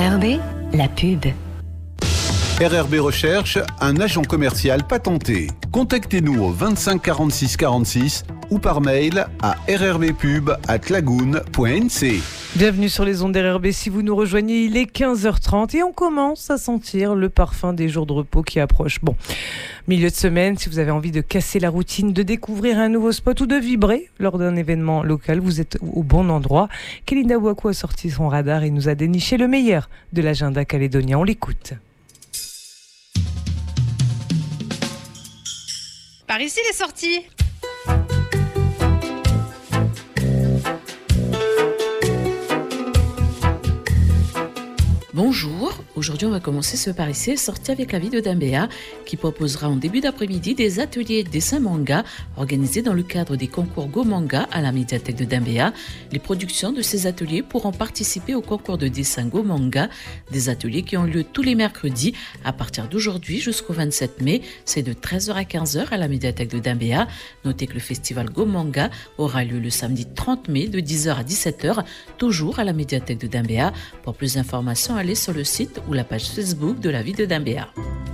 RRB, la pub. RRB Recherche, un agent commercial patenté. Contactez-nous au 25 46 46 ou par mail à rrbpub@lagoon.nc. Bienvenue sur les ondes RRB. Si vous nous rejoignez, il est 15h30 et on commence à sentir le parfum des jours de repos qui approchent. Bon, milieu de semaine, si vous avez envie de casser la routine, de découvrir un nouveau spot ou de vibrer lors d'un événement local, vous êtes au bon endroit. Kélinda Ouakou a sorti son radar et nous a déniché le meilleur de l'agenda calédonien. On l'écoute. Par ici les sorties. Bonjour, aujourd'hui on va commencer ce Par ici sorti avec la ville de Dembéa qui proposera en début d'après-midi des ateliers dessin manga organisés dans le cadre des concours Go Manga à la médiathèque de Dembéa. Les productions de ces ateliers pourront participer au concours de dessin Go Manga, des ateliers qui ont lieu tous les mercredis à partir d'aujourd'hui jusqu'au 27 mai. C'est de 13h à 15h à la médiathèque de Dembéa. Notez que le festival Go Manga aura lieu le samedi 30 mai de 10h à 17h, toujours à la médiathèque de Dembéa. Pour plus d'informations, allez sur le site ou la page Facebook de la ville de Dembéa.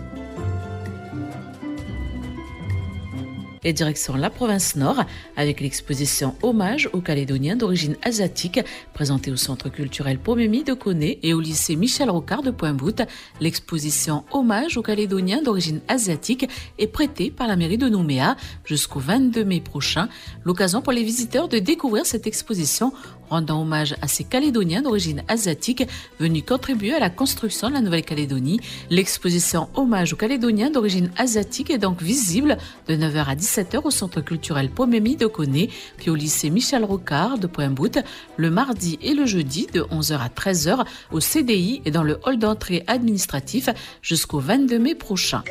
Et direction la province Nord avec l'exposition Hommage aux Calédoniens d'origine asiatique présentée au Centre culturel Pomemi de Koné et au lycée Michel Rocard de Pointe-Boute. L'exposition Hommage aux Calédoniens d'origine asiatique est prêtée par la mairie de Nouméa jusqu'au 22 mai prochain. L'occasion pour les visiteurs de découvrir cette exposition rendant hommage à ces Calédoniens d'origine asiatique venus contribuer à la construction de la Nouvelle-Calédonie. L'exposition Hommage aux Calédoniens d'origine asiatique est donc visible de 9h à 17h au Centre culturel Pomemi de Koné, puis au lycée Michel Rocard de Pointe-Boute, le mardi et le jeudi de 11h à 13h au CDI et dans le hall d'entrée administratif jusqu'au 22 mai prochain.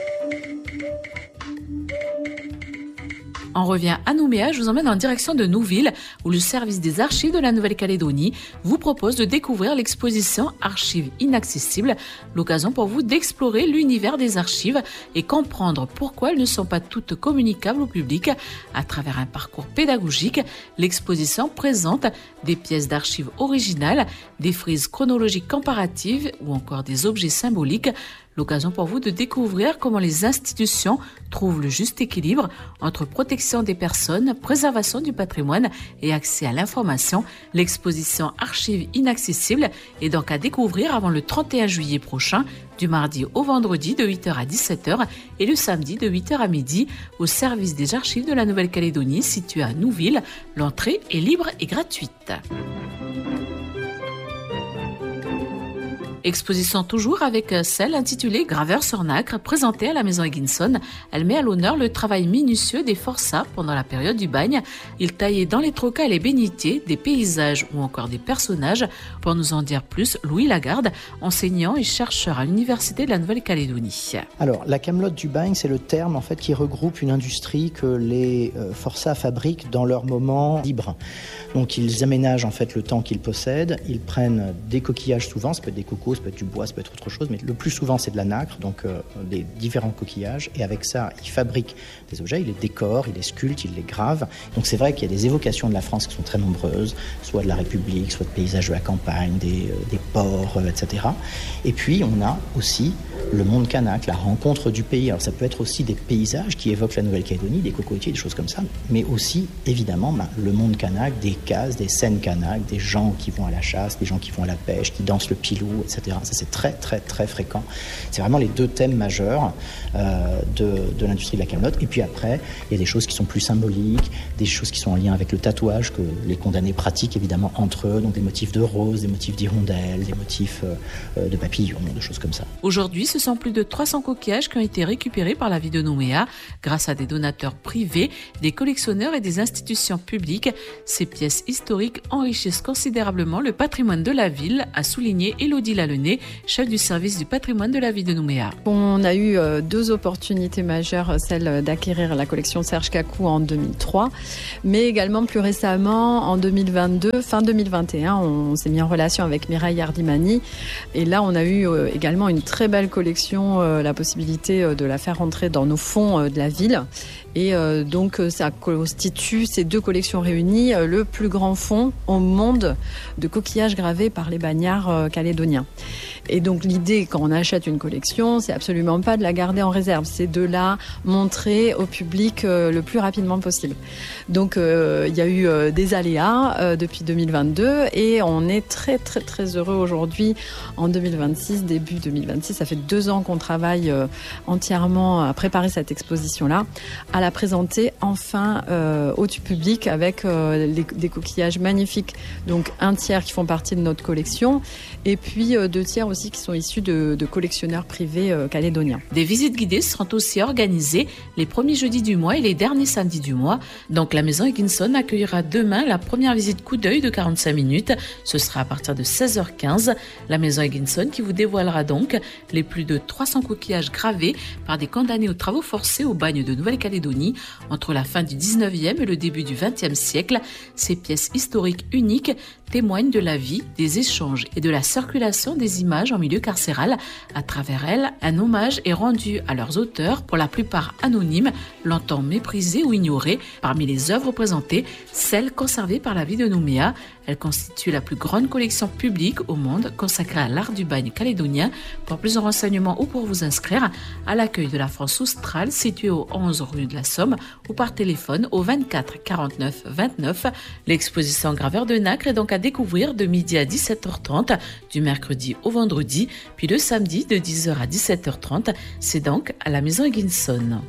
On revient à Nouméa, je vous emmène en direction de Nouville où le service des archives de la Nouvelle-Calédonie vous propose de découvrir l'exposition Archives inaccessibles, l'occasion pour vous d'explorer l'univers des archives et comprendre pourquoi elles ne sont pas toutes communicables au public. À travers un parcours pédagogique, l'exposition présente des pièces d'archives originales, des frises chronologiques comparatives ou encore des objets symboliques. L'occasion pour vous de découvrir comment les institutions trouvent le juste équilibre entre protection des personnes, préservation du patrimoine et accès à l'information. L'exposition Archives inaccessibles est donc à découvrir avant le 31 juillet prochain, du mardi au vendredi de 8h à 17h et le samedi de 8h à midi au service des archives de la Nouvelle-Calédonie situé à Nouville. L'entrée est libre et gratuite. Exposition toujours avec celle intitulée Graveur sur nacre, présentée à la maison Higginson. Elle met à l'honneur le travail minutieux des forçats pendant la période du bagne. Ils taillaient dans les trocas et les bénitiers des paysages ou encore des personnages. Pour nous en dire plus, Louis Lagarde, enseignant et chercheur à l'Université de la Nouvelle-Calédonie. Alors, la camelote du bagne, c'est le terme en fait qui regroupe une industrie que les forçats fabriquent dans leur moment libre. Donc, ils aménagent en fait le temps qu'ils possèdent. Ils prennent des coquillages souvent, ça peut être des cocos, ça peut être du bois, ça peut être autre chose, mais le plus souvent c'est de la nacre, donc des différents coquillages, et avec ça ils fabriquent des objets, ils les décorent, ils les sculptent, ils les gravent. Donc c'est vrai qu'il y a des évocations de la France qui sont très nombreuses, soit de la République, soit de paysages de la campagne, des ports, etc. Et puis on a aussi le monde kanak, la rencontre du pays. Alors ça peut être aussi des paysages qui évoquent la Nouvelle-Calédonie, des cocotiers, des choses comme ça, mais aussi évidemment le monde kanak, des cases, des scènes kanak, des gens qui vont à la chasse, des gens qui vont à la pêche, qui dansent le pilou, etc. Ça c'est très très très fréquent. C'est vraiment les deux thèmes majeurs de l'industrie de la camelote. Et puis après, il y a des choses qui sont plus symboliques, des choses qui sont en lien avec le tatouage que les condamnés pratiquent évidemment entre eux, donc des motifs de roses, des motifs d'hirondelles, des motifs de papillons, de choses comme ça. Aujourd'hui, ce sont plus de 300 coquillages qui ont été récupérés par la ville de Nouméa grâce à des donateurs privés, des collectionneurs et des institutions publiques. Ces pièces historiques enrichissent considérablement le patrimoine de la ville, a souligné Élodie Lalené, chef du service du patrimoine de la ville de Nouméa. On a eu deux opportunités majeures, celle d'acquérir la collection Serge Kakou en 2003, mais également plus récemment en 2022, fin 2021, on s'est mis en relation avec Mireille Hardimani et là on a eu également une très belle collection collection la possibilité de la faire rentrer dans nos fonds de la ville. Et donc ça constitue, ces 2 collections réunies, le plus grand fonds au monde de coquillages gravés par les bagnards calédoniens. Et donc l'idée, quand on achète une collection, c'est absolument pas de la garder en réserve, c'est de la montrer au public le plus rapidement possible. Donc il y a eu des aléas depuis 2022 et on est très très très heureux aujourd'hui en 2026, début 2026. Ça fait 2 ans qu'on travaille entièrement à préparer cette exposition-là, à la présenter enfin au public avec des coquillages magnifiques. Donc 1 tiers qui font partie de notre collection et puis 2 tiers aussi qui sont issus de collectionneurs privés calédoniens. Des visites guidées seront aussi organisées les premiers jeudis du mois et les derniers samedis du mois. Donc la maison Higginson accueillera demain la première visite coup d'œil de 45 minutes. Ce sera à partir de 16h15. La maison Higginson qui vous dévoilera donc les plus de 300 coquillages gravés par des condamnés aux travaux forcés au bagne de Nouvelle-Calédonie entre la fin du 19e et le début du 20e siècle. Ces pièces historiques uniques témoignent de la vie, des échanges et de la circulation des images en milieu carcéral. À travers elles, un hommage est rendu à leurs auteurs, pour la plupart anonymes, longtemps méprisés ou ignorés. Parmi les œuvres présentées, celles conservées par la vie de Nouméa. Elle constitue la plus grande collection publique au monde consacrée à l'art du bagne calédonien. Pour plus de renseignements ou pour vous inscrire, à l'accueil de la France australe situé au 11 rue de la Somme ou par téléphone au 24 49 29. L'exposition Graveur de Nacre est donc à découvrir de midi à 17h30 du mercredi au vendredi, puis le samedi de 10h à 17h30. C'est donc à la maison Higginson.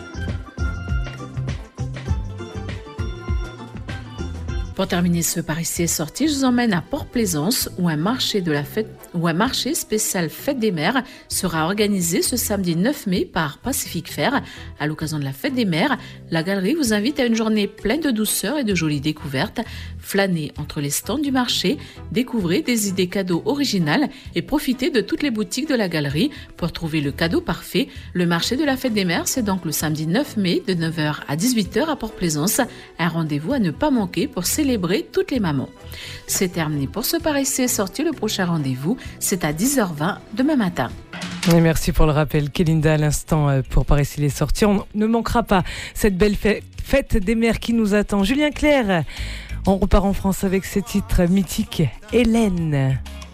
Pour terminer ce Par ici est sorti, je vous emmène à Port-Plaisance où un marché spécial Fête des Mères sera organisé ce samedi 9 mai par Pacific Fair. À l'occasion de la Fête des Mères, la galerie vous invite à une journée pleine de douceur et de jolies découvertes. Flânez entre les stands du marché, découvrez des idées cadeaux originales et profitez de toutes les boutiques de la galerie pour trouver le cadeau parfait. Le marché de la Fête des Mères, c'est donc le samedi 9 mai de 9h à 18h à Port-Plaisance. Un rendez-vous à ne pas manquer pour célébrer toutes les mamans. C'est terminé pour ce Par ici est sorti. Le prochain rendez-vous, c'est à 10h20 demain matin. Et merci pour le rappel, Kélinda, à l'instant pour Par ici est sorti. On ne manquera pas cette belle fête des mères qui nous attend. Julien Clerc, on repart en France avec ce titre mythique, Hélène.